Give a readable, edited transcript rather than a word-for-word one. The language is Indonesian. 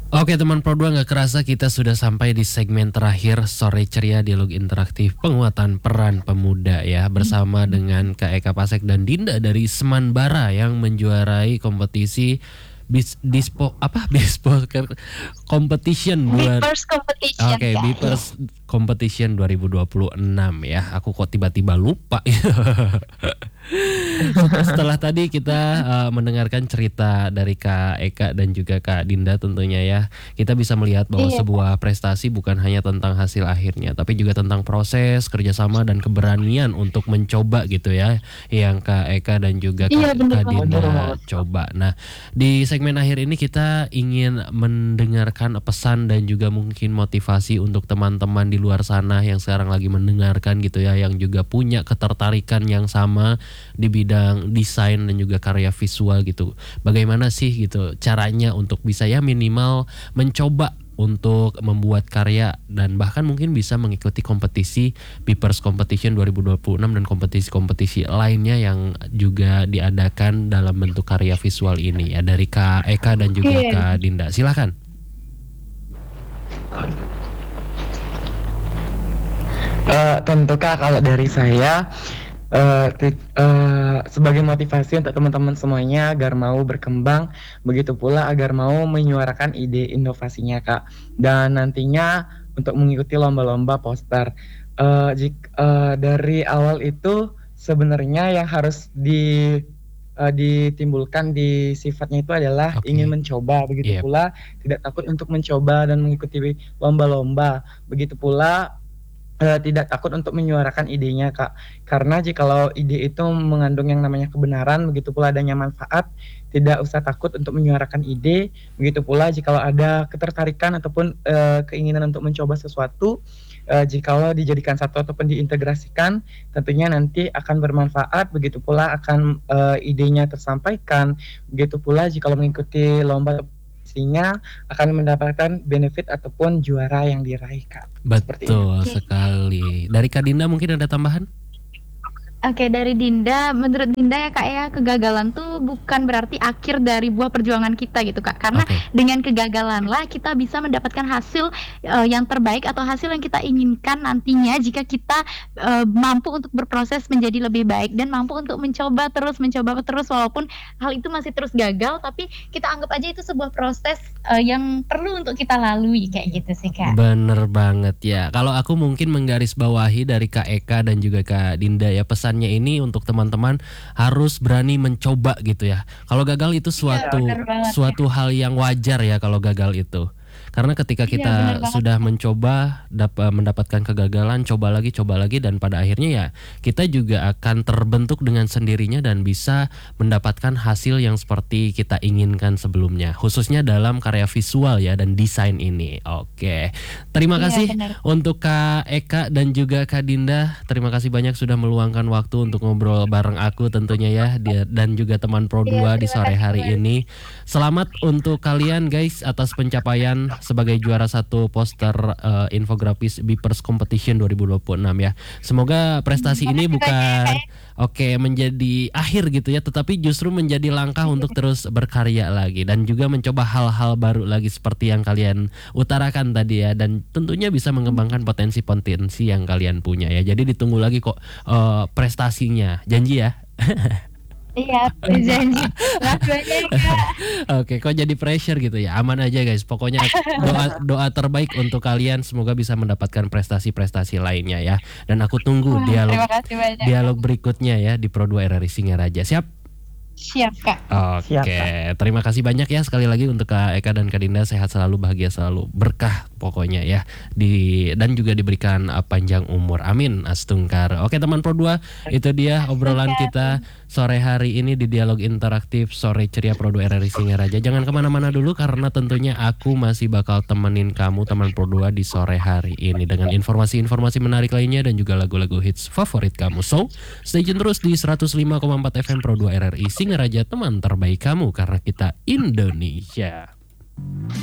Oke teman Pro 2, nggak kerasa kita sudah sampai di segmen terakhir Sore Ceria Dialog Interaktif Penguatan Peran Pemuda ya, bersama dengan Kak Eka Pasek dan Dinda dari Semanbara yang menjuarai kompetisi Bispo Competition Beepers Competition. Oke, Beepers Competition 2026 ya. Aku kok tiba-tiba lupa. Setelah tadi kita mendengarkan cerita dari Kak Eka dan juga Kak Dinda tentunya ya, kita bisa melihat bahwa sebuah prestasi bukan hanya tentang hasil akhirnya, tapi juga tentang proses, kerjasama dan keberanian untuk mencoba gitu ya, yang Kak Eka dan juga Kak Dinda coba. Nah, di segmen akhir ini kita ingin mendengarkan pesan dan juga mungkin motivasi untuk teman-teman di luar sana yang sekarang lagi mendengarkan gitu ya, yang juga punya ketertarikan yang sama di bidang desain dan juga karya visual gitu. Bagaimana sih gitu caranya untuk bisa ya minimal mencoba untuk membuat karya dan bahkan mungkin bisa mengikuti kompetisi Beepers Competition 2026 dan kompetisi-kompetisi lainnya yang juga diadakan dalam bentuk karya visual ini ya, dari Kak Eka dan juga Kak Dinda. Silakan. Tentu Kak, kalau dari saya sebagai motivasi untuk teman-teman semuanya agar mau berkembang, begitu pula agar mau menyuarakan ide inovasinya Kak. Dan nantinya untuk mengikuti lomba-lomba poster. Dari awal itu sebenarnya yang harus ditimbulkan di sifatnya itu adalah ingin mencoba, begitu pula tidak takut untuk mencoba dan mengikuti lomba-lomba, begitu pula tidak takut untuk menyuarakan idenya Kak, karena jikalau ide itu mengandung yang namanya kebenaran, begitu pula adanya manfaat, tidak usah takut untuk menyuarakan ide. Begitu pula jikalau ada ketertarikan ataupun keinginan untuk mencoba sesuatu, jikalau dijadikan satu ataupun diintegrasikan, tentunya nanti akan bermanfaat. Begitu pula akan idenya tersampaikan. Begitu pula jikalau mengikuti lomba pastinya akan mendapatkan benefit ataupun juara yang diraih Kak. Betul sekali. Dari Kak Dinda mungkin ada tambahan? Oke, dari Dinda, menurut Dinda ya Kak ya, kegagalan tuh bukan berarti akhir dari buah perjuangan kita gitu Kak. Karena dengan kegagalan lah kita bisa mendapatkan hasil yang terbaik atau hasil yang kita inginkan nantinya jika kita mampu untuk berproses menjadi lebih baik dan mampu untuk mencoba terus walaupun hal itu masih terus gagal, tapi kita anggap aja itu sebuah proses yang perlu untuk kita lalui kayak gitu sih Kak. Bener banget ya. Kalau aku mungkin menggarisbawahi dari Kak Eka dan juga Kak Dinda ya, pesan ini untuk teman-teman harus berani mencoba gitu ya. Kalau gagal itu suatu hal yang wajar ya kalau gagal itu. Karena ketika kita sudah mencoba mendapatkan kegagalan, coba lagi dan pada akhirnya ya kita juga akan terbentuk dengan sendirinya dan bisa mendapatkan hasil yang seperti kita inginkan sebelumnya, khususnya dalam karya visual ya dan desain ini. Oke. Terima kasih untuk Kak Eka dan juga Kak Dinda. Terima kasih banyak sudah meluangkan waktu untuk ngobrol bareng aku tentunya ya, dan juga teman Pro 2 di sore hari ini. Selamat untuk kalian guys atas pencapaian sebagai juara satu poster infografis Beepers Competition 2026 ya. Semoga prestasi ini bukan menjadi akhir gitu ya, tetapi justru menjadi langkah untuk terus berkarya lagi dan juga mencoba hal-hal baru lagi seperti yang kalian utarakan tadi ya, dan tentunya bisa mengembangkan potensi-potensi yang kalian punya ya. Jadi ditunggu lagi kok prestasinya. Janji ya. Iya, janji. Oke, kok jadi pressure gitu ya. Aman aja guys. Pokoknya doa terbaik untuk kalian, semoga bisa mendapatkan prestasi-prestasi lainnya ya. Dan aku tunggu dialog berikutnya ya di Pro 2 RRI Singaraja. Siap? Siap Kak. Oke, terima kasih banyak ya sekali lagi untuk Kak Eka dan Kak Dinda. Sehat selalu, bahagia selalu, berkah pokoknya ya. Dan juga diberikan panjang umur. Amin. Astungkar. Oke teman Pro 2, itu dia obrolan kita sore hari ini di Dialog Interaktif Sore Ceria Pro 2 RRI Singaraja. Jangan kemana-mana dulu karena tentunya aku masih bakal temenin kamu teman Pro 2 di sore hari ini dengan informasi-informasi menarik lainnya dan juga lagu-lagu hits favorit kamu. So, stay tune terus di 105,4 FM Pro 2 RRI Singaraja, teman terbaik kamu karena kita Indonesia.